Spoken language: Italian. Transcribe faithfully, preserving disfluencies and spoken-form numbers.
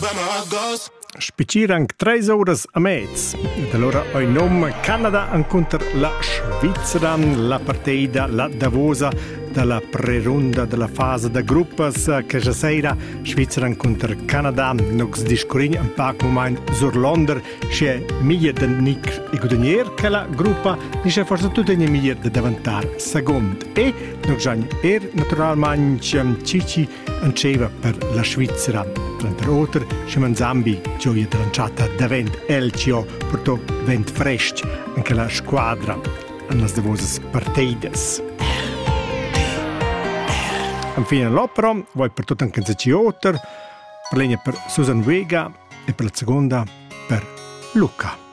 where my heart goes. Spicirang tres horas a mezz. Ed allora oi nom Canada incontra la Svizzera, la partida, la Davosa dalla prerunda della fase da gruppas che già sera Svizzera incontra Canada. Nox discorrin un pac moment sur Londra, c'è miglior da Nick e Gudenier che la gruppa, ni c'è forse tutto in miglior da davantar second. E nox già er naturalmente Cici anceva per la Svizzera. Tra l'altro, c'è un Zambi, gioia lanciata da vent Elcio, portò vent fresh anche la squadra alle davose partidas. Infine l'opera, vuoi per tutto anche Zacciotter, per l'egna per Susan Vega e per la seconda per Luca.